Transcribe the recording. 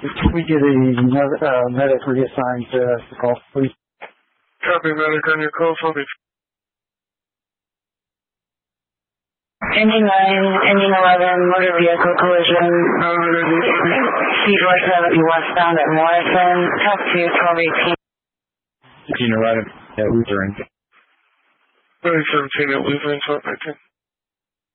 Can we get a medic reassigned to the call, please? Copy, medic on your call, Philly. Engine 9, Engine 11, motor vehicle collision. Speed westbound at Morrison. Talk to 1218. Engine 11 at Lutheran. 2017 at Lutheran, 1219.